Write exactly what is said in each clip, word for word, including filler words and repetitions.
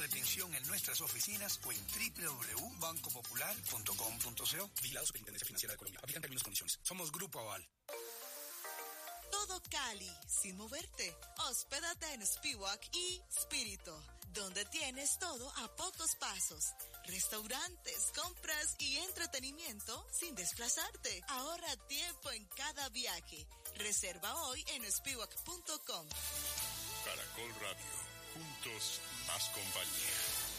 atención en nuestras oficinas o en doble u doble u doble u punto banco popular punto com punto co. Vigilado Superintendencia Financiera de Colombia. Aplican términos y condiciones. Somos Grupo Aval. Todo Cali, sin moverte. Hospédate en Spiwak y Spirito, donde tienes todo a pocos pasos. Restaurantes, compras y entretenimiento sin desplazarte. Ahorra tiempo en cada viaje. Reserva hoy en spiwak punto com. Caracol Radio, juntos más compañía.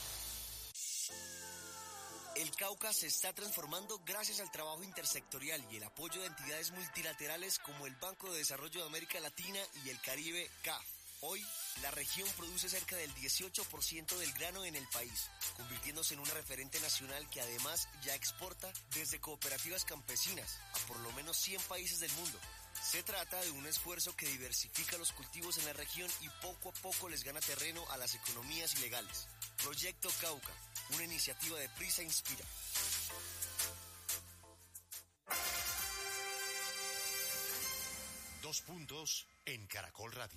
El Cauca se está transformando gracias al trabajo intersectorial y el apoyo de entidades multilaterales como el Banco de Desarrollo de América Latina y el Caribe, C A F. Hoy, la región produce cerca del dieciocho por ciento del grano en el país, convirtiéndose en una referente nacional que además ya exporta desde cooperativas campesinas a por lo menos cien países del mundo. Se trata de un esfuerzo que diversifica los cultivos en la región y poco a poco les gana terreno a las economías ilegales. Proyecto Cauca, una iniciativa de Prisa Inspira. Dos puntos en Caracol Radio.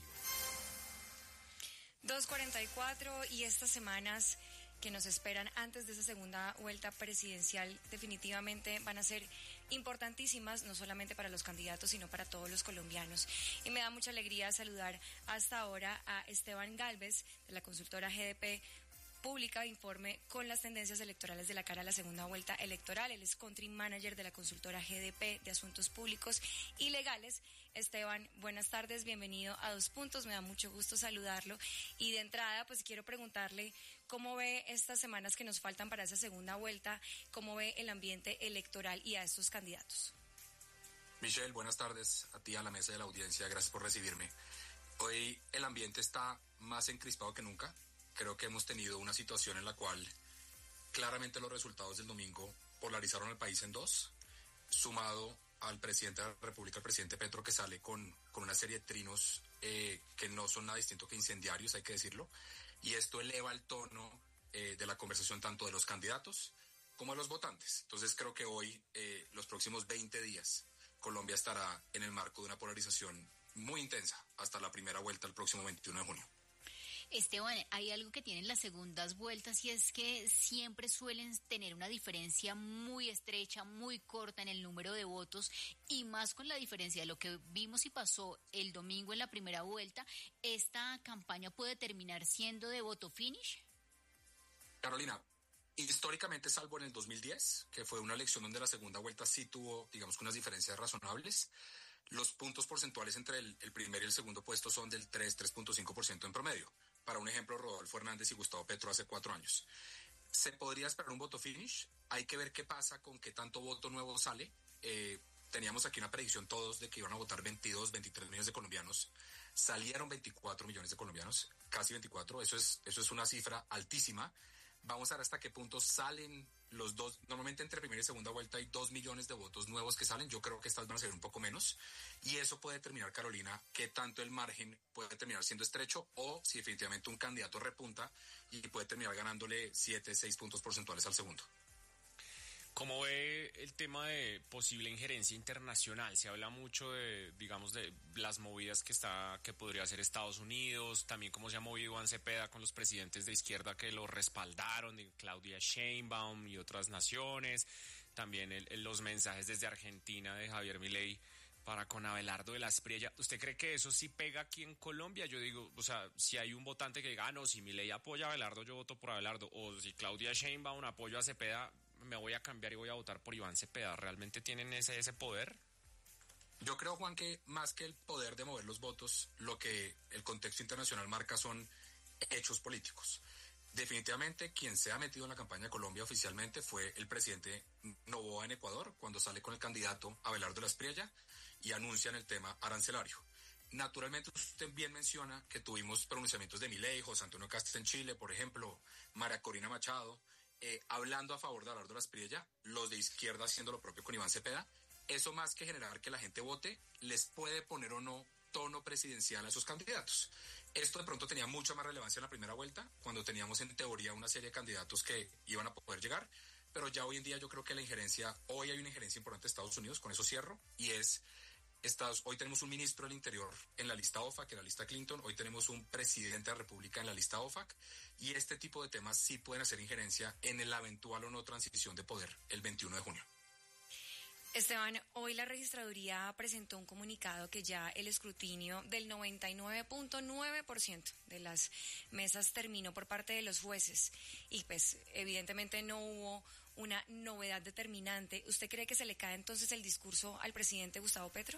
dos cuarenta y cuatro y estas semanas que nos esperan antes de esa segunda vuelta presidencial definitivamente van a ser importantísimas, no solamente para los candidatos, sino para todos los colombianos. Y me da mucha alegría saludar hasta ahora a Esteban Galvez, de la consultora G D P, publica informe con las tendencias electorales de la cara a la segunda vuelta electoral. Él es country manager de la consultora G D P de Asuntos Públicos y Legales. Esteban, buenas tardes, bienvenido a Dos Puntos, me da mucho gusto saludarlo. Y de entrada, pues quiero preguntarle cómo ve estas semanas que nos faltan para esa segunda vuelta, cómo ve el ambiente electoral y a estos candidatos. Michelle, buenas tardes a ti, a la mesa de la audiencia, gracias por recibirme. Hoy el ambiente está más encrispado que nunca. Creo que hemos tenido una situación en la cual claramente los resultados del domingo polarizaron al país en dos, sumado al presidente de la República, el presidente Petro, que sale con, con una serie de trinos eh, que no son nada distinto que incendiarios, hay que decirlo, y esto eleva el tono eh, de la conversación tanto de los candidatos como de los votantes. Entonces creo que hoy, eh, los próximos veinte días, Colombia estará en el marco de una polarización muy intensa hasta la primera vuelta el próximo veintiuno de junio. Esteban, hay algo que tienen las segundas vueltas y es que siempre suelen tener una diferencia muy estrecha, muy corta en el número de votos, y más con la diferencia de lo que vimos y pasó el domingo en la primera vuelta. ¿Esta campaña puede terminar siendo de voto finish? Carolina, históricamente, salvo en el dos mil diez, que fue una elección donde la segunda vuelta sí tuvo, digamos, unas diferencias razonables, los puntos porcentuales entre el, el primer y el segundo puesto son del tres, tres punto cinco por ciento en promedio. Para un ejemplo, Rodolfo Hernández y Gustavo Petro hace cuatro años. ¿Se podría esperar un voto finish? Hay que ver qué pasa con qué tanto voto nuevo sale. Eh, teníamos aquí una predicción todos de que iban a votar veintidós, veintitrés millones de colombianos. Salieron veinticuatro millones de colombianos, casi veinticuatro. Eso es, eso es una cifra altísima. Vamos a ver hasta qué punto salen los dos. Normalmente entre primera y segunda vuelta hay dos millones de votos nuevos que salen. Yo creo que estas van a ser un poco menos. Y eso puede determinar, Carolina, qué tanto el margen puede terminar siendo estrecho o si definitivamente un candidato repunta y puede terminar ganándole siete, seis puntos porcentuales al segundo. ¿Cómo ve el tema de posible injerencia internacional? Se habla mucho de, digamos, de las movidas que está, que podría hacer Estados Unidos, también cómo se ha movido Iván Cepeda con los presidentes de izquierda que lo respaldaron, de Claudia Sheinbaum y otras naciones, también el, el, los mensajes desde Argentina de Javier Milei para con Abelardo de la Espriella. ¿Usted cree que eso sí pega aquí en Colombia? Yo digo, o sea, si hay un votante que diga, ah, no, si Milei apoya a Abelardo, yo voto por Abelardo, o si Claudia Sheinbaum apoya a Cepeda, me voy a cambiar y voy a votar por Iván Cepeda. ¿Realmente tienen ese, ese poder? Yo creo, Juan, que más que el poder de mover los votos, lo que el contexto internacional marca son hechos políticos. Definitivamente, quien se ha metido en la campaña de Colombia oficialmente fue el presidente Noboa en Ecuador, cuando sale con el candidato Abelardo de la Espriella y anuncian el tema arancelario. Naturalmente, usted bien menciona que tuvimos pronunciamientos de Milei, José Antonio Cast en Chile, por ejemplo, María Corina Machado, eh, hablando a favor de Abelardo de la Espriella, los de izquierda haciendo lo propio con Iván Cepeda. Eso, más que generar que la gente vote, les puede poner o no tono presidencial a esos candidatos. Esto de pronto tenía mucha más relevancia en la primera vuelta, cuando teníamos en teoría una serie de candidatos que iban a poder llegar, pero ya hoy en día yo creo que la injerencia, hoy hay una injerencia importante de Estados Unidos, con eso cierro, y es Estados, hoy tenemos un ministro del Interior en la lista O F A C, en la lista Clinton, hoy tenemos un presidente de la República en la lista O F A C, y este tipo de temas sí pueden hacer injerencia en la eventual o no transición de poder el veintiuno de junio. Esteban, hoy la registraduría presentó un comunicado que ya el escrutinio del noventa y nueve punto nueve por ciento de las mesas terminó por parte de los jueces y pues evidentemente no hubo una novedad determinante. ¿Usted cree que se le cae entonces el discurso al presidente Gustavo Petro?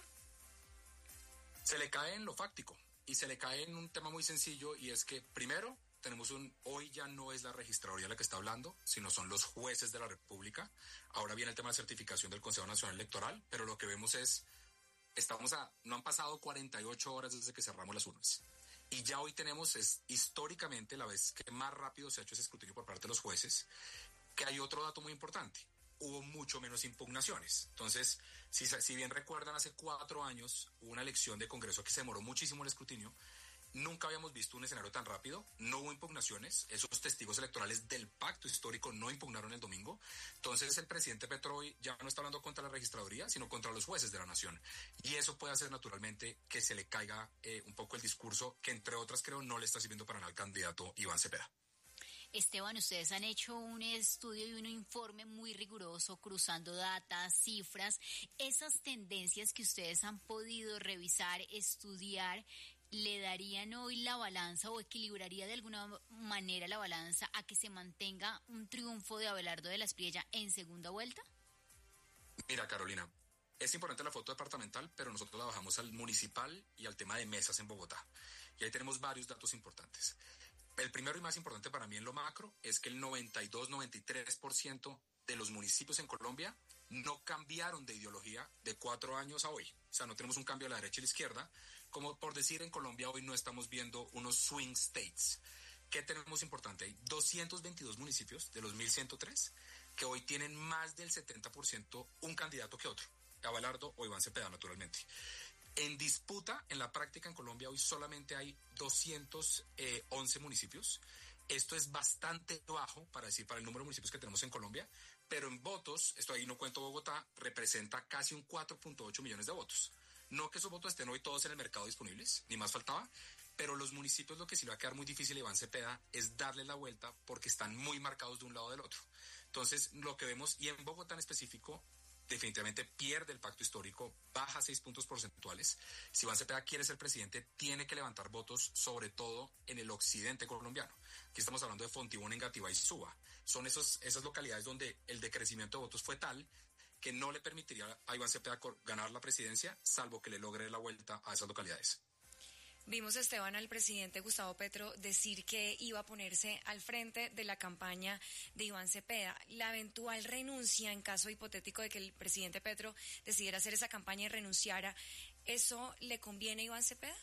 Se le cae en lo fáctico y se le cae en un tema muy sencillo, y es que primero tenemos un, hoy ya no es la registraduría la que está hablando, sino son los jueces de la República. Ahora viene el tema de certificación del Consejo Nacional Electoral, pero lo que vemos es, estamos a, no han pasado cuarenta y ocho horas desde que cerramos las urnas. Y ya hoy tenemos, es históricamente la vez que más rápido se ha hecho ese escrutinio por parte de los jueces, que hay otro dato muy importante. Hubo mucho menos impugnaciones. Entonces, si, si bien recuerdan, hace cuatro años hubo una elección de Congreso que se demoró muchísimo el escrutinio. Nunca habíamos visto un escenario tan rápido, no hubo impugnaciones, esos testigos electorales del pacto histórico no impugnaron el domingo. Entonces el presidente Petro hoy ya no está hablando contra la registraduría, sino contra los jueces de la nación. Y eso puede hacer naturalmente que se le caiga eh, un poco el discurso que, entre otras, creo no le está sirviendo para nada al candidato Iván Cepeda. Esteban, ustedes han hecho un estudio y un informe muy riguroso, cruzando datas, cifras. Esas tendencias que ustedes han podido revisar, estudiar, ¿le darían hoy la balanza o equilibraría de alguna manera la balanza a que se mantenga un triunfo de Abelardo de la Espriella en segunda vuelta? Mira, Carolina, es importante la foto departamental, pero nosotros la bajamos al municipal y al tema de mesas en Bogotá. Y ahí tenemos varios datos importantes. El primero y más importante para mí en lo macro es que el noventa y dos, noventa y tres por ciento de los municipios en Colombia no cambiaron de ideología de cuatro años a hoy. O sea, no tenemos un cambio a la derecha y a la izquierda. Como por decir, en Colombia hoy no estamos viendo unos swing states. ¿Qué tenemos importante? Hay doscientos veintidós municipios de los mil ciento tres que hoy tienen más del setenta por ciento un candidato que otro. Abelardo o Iván Cepeda, naturalmente. En disputa, en la práctica en Colombia hoy solamente hay doscientos once municipios. Esto es bastante bajo para decir para el número de municipios que tenemos en Colombia, pero en votos, esto ahí no cuento Bogotá, representa casi un cuatro punto ocho millones de votos. No que esos votos estén hoy todos en el mercado disponibles, ni más faltaba, pero los municipios lo que sí le va a quedar muy difícil a Iván Cepeda es darle la vuelta porque están muy marcados de un lado o del otro. Entonces, lo que vemos, y en Bogotá en específico, definitivamente pierde el pacto histórico, baja seis puntos porcentuales. Si Iván Cepeda quiere ser presidente, tiene que levantar votos, sobre todo en el occidente colombiano. Aquí estamos hablando de Fontibón, Engativá y Suba. Son esos, esas localidades donde el decrecimiento de votos fue tal que no le permitiría a Iván Cepeda ganar la presidencia, salvo que le logre la vuelta a esas localidades. Vimos, Esteban, al presidente Gustavo Petro decir que iba a ponerse al frente de la campaña de Iván Cepeda. La eventual renuncia, en caso hipotético de que el presidente Petro decidiera hacer esa campaña y renunciara, ¿eso le conviene a Iván Cepeda?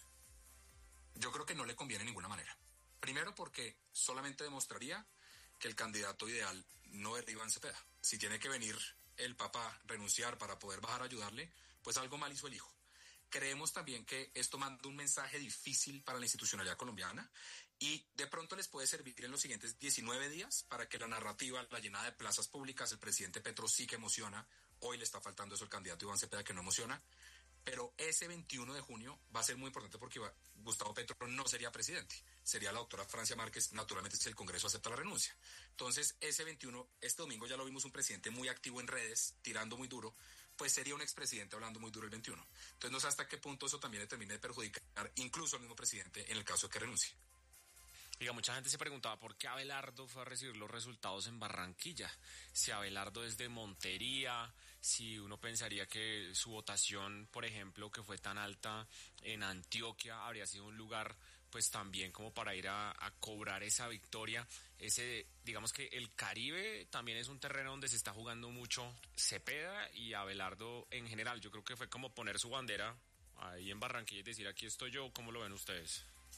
Yo creo que no le conviene de ninguna manera. Primero porque solamente demostraría que el candidato ideal no es Iván Cepeda. Si tiene que venir el papá renunciar para poder bajar a ayudarle, pues algo mal hizo el hijo. Creemos también que esto manda un mensaje difícil para la institucionalidad colombiana y de pronto les puede servir en los siguientes diecinueve días para que la narrativa, la llenada de plazas públicas, el presidente Petro sí que emociona. Hoy le está faltando eso al candidato Iván Cepeda, que no emociona. Pero ese veintiuno de junio va a ser muy importante porque Gustavo Petro no sería presidente. Sería la doctora Francia Márquez, naturalmente, si el Congreso acepta la renuncia. Entonces, ese veintiuno, este domingo ya lo vimos un presidente muy activo en redes, tirando muy duro, pues sería un expresidente hablando muy duro el veintiuno. Entonces, no sé hasta qué punto eso también le termine de perjudicar incluso al mismo presidente en el caso de que renuncie. Diga, mucha gente se preguntaba por qué Abelardo fue a recibir los resultados en Barranquilla. Si Abelardo es de Montería, si uno pensaría que su votación, por ejemplo, que fue tan alta en Antioquia, habría sido un lugar pues también como para ir a, a cobrar esa victoria. Ese, digamos que el Caribe también es un terreno donde se está jugando mucho Cepeda y Abelardo en general. Yo creo que fue como poner su bandera ahí en Barranquilla y decir, aquí estoy yo. ¿Cómo lo ven ustedes?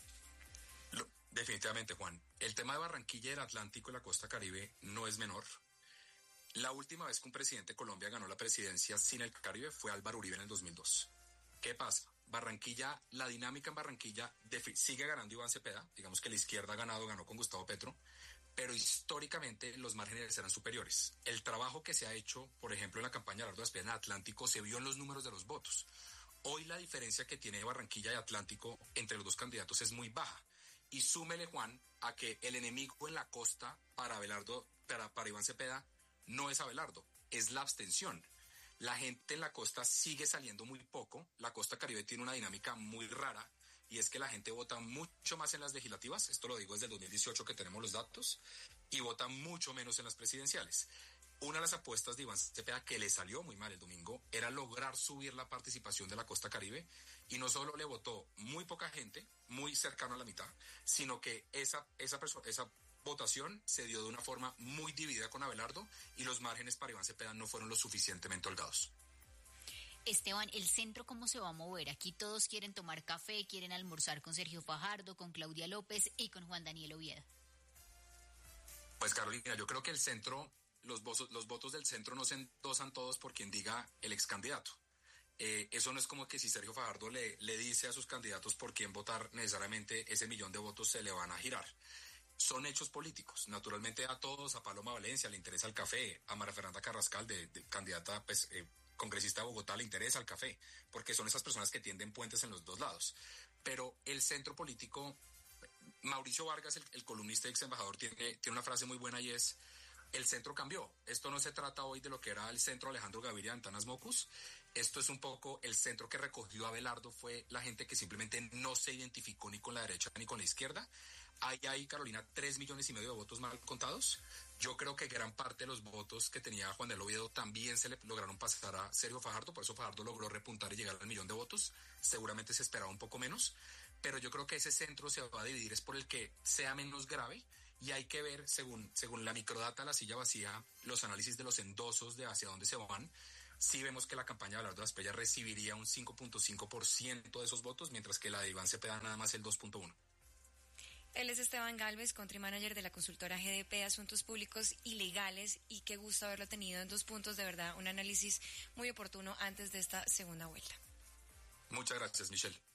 Lo, definitivamente, Juan. El tema de Barranquilla, el Atlántico y la costa Caribe no es menor. La última vez que un presidente de Colombia ganó la presidencia sin el Caribe fue Álvaro Uribe en el dos mil dos. ¿Qué pasa? Barranquilla, la dinámica en Barranquilla defi- sigue ganando Iván Cepeda, digamos que la izquierda ha ganado, ganó con Gustavo Petro, pero históricamente los márgenes eran superiores. El trabajo que se ha hecho, por ejemplo, en la campaña de Abelardo de la Espriella en el Atlántico se vio en los números de los votos. Hoy la diferencia que tiene Barranquilla y Atlántico entre los dos candidatos es muy baja. Y súmele, Juan, a que el enemigo en la costa para Abelardo, para, para Iván Cepeda, no es Abelardo, es la abstención. La gente en la costa sigue saliendo muy poco. La costa Caribe tiene una dinámica muy rara, y es que la gente vota mucho más en las legislativas, esto lo digo desde el dos mil dieciocho que tenemos los datos, y vota mucho menos en las presidenciales. Una de las apuestas de Iván Cepeda, que le salió muy mal el domingo, era lograr subir la participación de la costa Caribe, y no solo le votó muy poca gente, muy cercano a la mitad, sino que esa, esa, perso- esa votación se dio de una forma muy dividida con Abelardo, y los márgenes para Iván Cepeda no fueron lo suficientemente holgados. Esteban, ¿el centro cómo se va a mover? Aquí todos quieren tomar café, quieren almorzar con Sergio Fajardo, con Claudia López y con Juan Daniel Oviedo. Pues Carolina, yo creo que el centro, los votos, los votos del centro no se endosan todos por quien diga el ex candidato. Eh, eso no es como que si Sergio Fajardo le, le dice a sus candidatos por quién votar, necesariamente ese millón de votos se le van a girar. Son hechos políticos. Naturalmente a todos, a Paloma Valencia le interesa el café, a María Fernanda Carrascal, de, de candidata, pues... Eh, congresista de Bogotá, le interesa el café, porque son esas personas que tienden puentes en los dos lados. Pero el centro político, Mauricio Vargas, el, el columnista y ex embajador, tiene, tiene una frase muy buena, y es: el centro cambió. Esto no se trata hoy de lo que era el centro Alejandro Gaviria de Antanas Mocus. Esto es un poco el centro que recogió Abelardo, fue la gente que simplemente no se identificó ni con la derecha ni con la izquierda. Hay ahí, Carolina, tres millones y medio de votos mal contados. Yo creo que gran parte de los votos que tenía Juan Daniel Oviedo también se le lograron pasar a Sergio Fajardo, por eso Fajardo logró repuntar y llegar al millón de votos. Seguramente se esperaba un poco menos, pero yo creo que ese centro se va a dividir es por el que sea menos grave, y hay que ver, según, según la microdata, la silla vacía, los análisis de los endosos de hacia dónde se van. Sí vemos que la campaña de Abelardo Aspella recibiría un cinco punto cinco por ciento de esos votos, mientras que la de Iván Cepeda nada más el dos punto uno por ciento. Él es Esteban Galvez, country manager de la consultora G D P, Asuntos Públicos y Legales, y qué gusto haberlo tenido en dos puntos, de verdad, un análisis muy oportuno antes de esta segunda vuelta. Muchas gracias, Michelle.